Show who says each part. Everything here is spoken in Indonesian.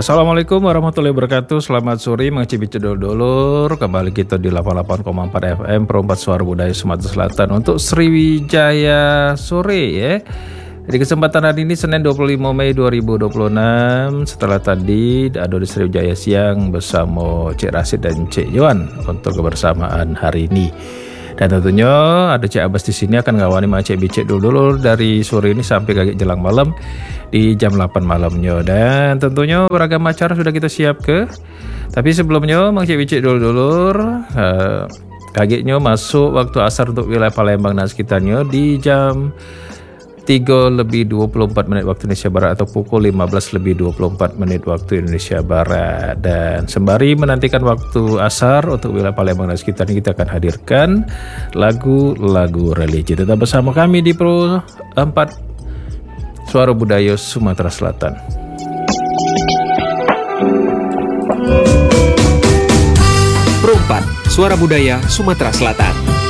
Speaker 1: Assalamualaikum warahmatullahi wabarakatuh. Selamat sore mengcibit dulur. Kembali kita di 88,4 FM Perempat Suara Budaya Sumatera Selatan untuk Sriwijaya sore ya. Di kesempatan hari ini Senin 25 Mei 2026, setelah tadi ada di Sriwijaya siang bersama Cik Rasid dan Cik Johan untuk kebersamaan hari ini. Dan tentunya ada Cik Abbas di sini akan ngawani Cik Bicik dulu dari sore ini sampai kagak jelang malam di jam 8 malamnya. Dan tentunya beragam acara sudah kita siap ke. Tapi sebelumnya Cik Bicik dulu kagetnya masuk waktu asar untuk wilayah Palembang dan sekitarnya di jam 3:24 waktu Indonesia Barat atau pukul 15:24 waktu Indonesia Barat. Dan sembari menantikan waktu asar untuk wilayah Palembang dan sekitarnya, kita akan hadirkan lagu-lagu religi. Tetap bersama kami di Pro 4 Suara Budaya Sumatera Selatan.
Speaker 2: Pro 4 Suara Budaya Sumatera Selatan.